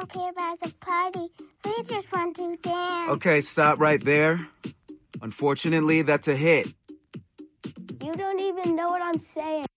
not care about the party. We just want to dance. Okay, stop right there. Unfortunately, that's a hit. You don't even know what I'm saying.